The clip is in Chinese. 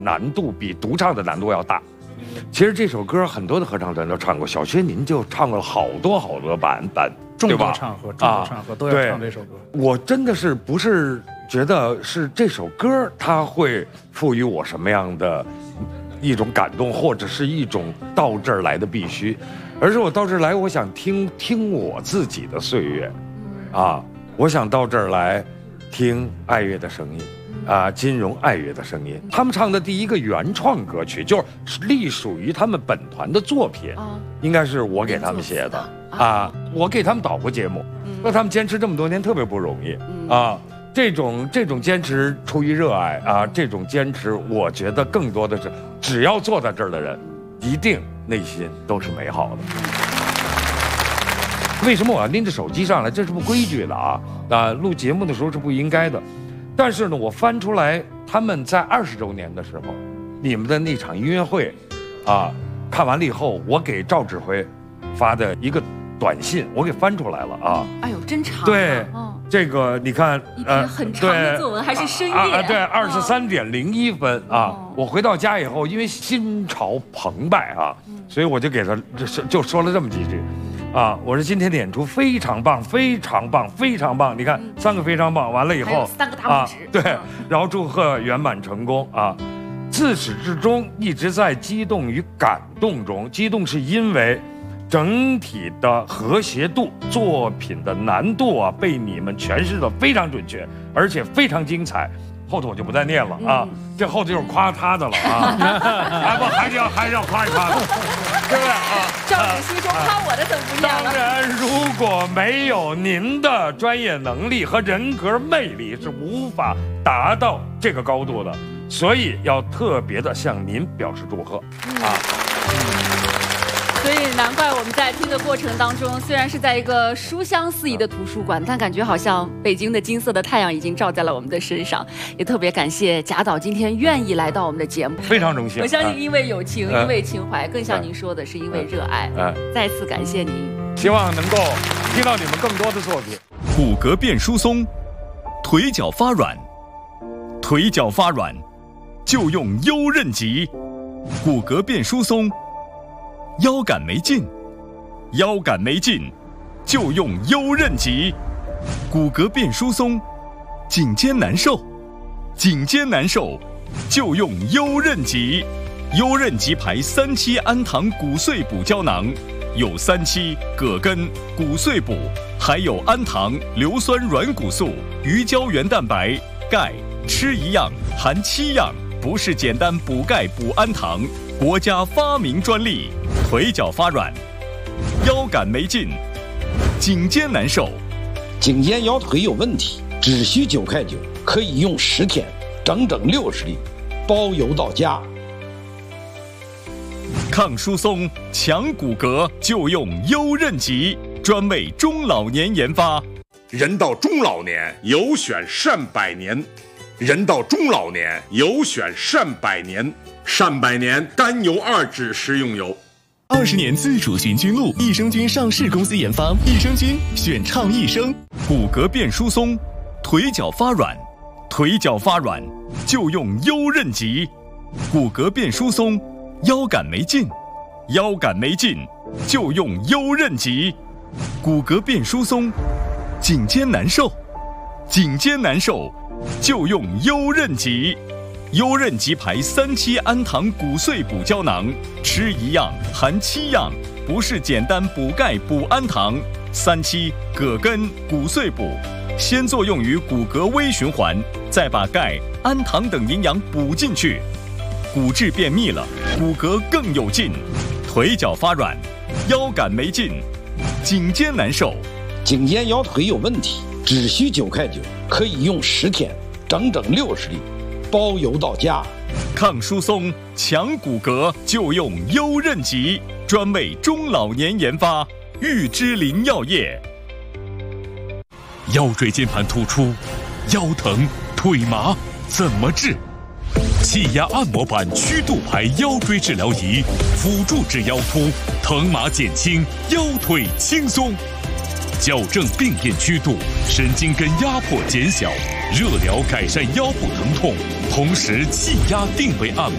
难度比独唱的难度要大。其实这首歌很多的合唱团都唱过，小薛您就唱过了好多版本，对吧？ 唱和中国唱和都要唱这首歌。 我真的是不是觉得是这首歌它会赋予我什么样的一种感动，或者是一种到这儿来的必须，而是我到这儿来，我想听我自己的岁月，我想到这儿来听爱乐的声音。金融爱乐的声音，他们唱的第一个原创歌曲就是隶属于他们本团的作品，应该是我给他们写的我给他们导过节目，让他们坚持这么多年特别不容易这种坚持出于热爱这种坚持，我觉得更多的是只要坐在这儿的人，一定内心都是美好的。为什么我要拎着手机上来？这是不规矩的录节目的时候是不应该的。但是呢，我翻出来他们在20周年的时候，你们的那场音乐会，看完了以后，我给赵指挥发的一个短信，我给翻出来了哎呦，真长。 对，这个你看， 一篇很长的作文，还是深夜。 对，23:01分我回到家以后，因为心潮澎湃所以我就给他就说了这么几句。我说今天的演出非常棒，非常棒，非常棒！你看3个非常棒，完了以后 3个大拇指对，然后祝贺圆满成功自始至终一直在激动与感动中，激动是因为整体的和谐度、作品的难度被你们诠释的非常准确，而且非常精彩。后头我就不再念了这后头就是夸他的了还是要夸一夸的，对不对赵主席说夸我的怎么不念了？ 当然，如果没有您的专业能力和人格魅力，是无法达到这个高度的，所以要特别的向您表示祝贺所以难怪我们在听的过程当中，虽然是在一个书香四溢的图书馆，但感觉好像北京的金色的太阳已经照在了我们的身上。也特别感谢贾导今天愿意来到我们的节目， 非常荣幸。 我相信因为友情，因为情怀，更像您说的是因为热爱。再次感谢您， 希望能够听到你们更多的作品。 骨骼变疏松，腿脚发软，腿脚发软就用优韧极。骨骼变疏松，腰杆没劲，腰杆没劲就用优韧极。骨骼变疏松，颈肩难受，颈肩难受就用优韧极。优韧极牌3期氨糖骨碎补胶囊，有3期葛根、骨碎补，还有氨糖、硫酸软骨素、鱼胶原蛋白、钙，吃一样含7样，不是简单补钙补氨糖，国家发明专利。腿脚发软，腰杆没劲，颈肩难受， 颈肩腰腿有问题，只需9块9，可以用10天，整整60粒，包邮到家。 抗疏松、强骨骼就用优韧极，专为中老年研发。 人到中老年，有选善百年。人到中老年，有选善百年。善百年甘油2酯食用油。 20年自主循菌露，益生菌上市公司研发，益生菌选畅益生。 骨骼变疏松，腿脚发软，腿脚发软就用优韧极。骨骼变疏松，腰杆没劲，腰杆没劲就用优韧极。骨骼变疏松，颈肩难受，颈肩难受就用优韧极。优韧极牌3期氨糖骨碎补胶囊，吃一样含7样，不是简单补钙补氨糖。3期葛根、骨碎补，先作用于骨骼微循环，再把钙、氨糖等营养补进去，骨质变密了，骨骼更有劲。腿脚发软，腰杆没劲，颈肩难受， 颈肩腰腿有问题，只需9块9，可以用10天，整整60粒，包邮到家。 抗疏松、强骨骼就用优韧极，专为中老年研发，玉芝林药业。 腰椎间盘突出、腰疼、腿麻怎么治？气压按摩板曲度牌腰椎治疗仪，辅助治腰突，疼麻减轻，腰腿轻松，矫正病变曲度，神经根压迫减小，热疗改善腰部疼痛，同时气压定位按